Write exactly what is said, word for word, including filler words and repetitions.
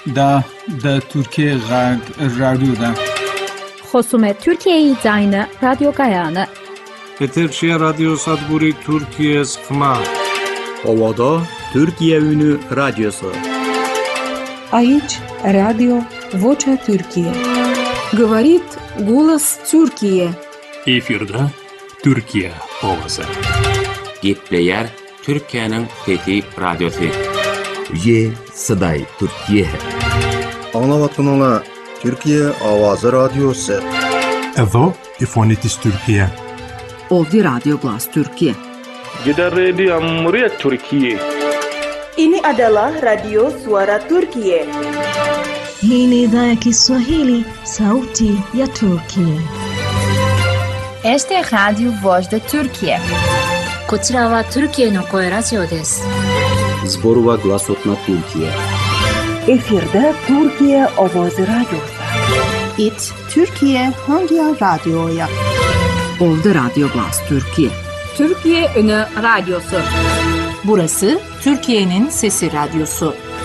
da da Türkiye Radyo'da. Husumet Türkiye'yi zayını Radyo Gayane. Eterşehir Radyo Sadburi Türkiye Sıkma. Ovada Türkiye Ünü Radyosu. Aici Radio Vocea Türkiye. Говорит голос Türkiye. Efirde Türkiye Ovası. Gepleyer Türkiye'nin Fethi Radyosu. Ye Sıday Türkiye. Anlavatkanala Türkiye Avazı Radyosu. Evo İfonitis Türkiye. Ovdi Radyo Glas Türkiye. Jeddah Radio Muryat Türkiye. Ini adalah Radio Suara Türkiye. Hii ni idhaa ya Kiswahili, Sauti ya Turkiye. Este é Radio Voz da Türkiye. こちらはトルキエの声ラジオです。 Zborova Glasotna Türkiye. Efirde Türkiye Avazı Radyosu. İt Türkiye Hangi Radyo'ya? Ovdi Radyo Glas Türkiye. Türkiye Ünü Radyosu. Burası Türkiye'nin Sesi Radyosu.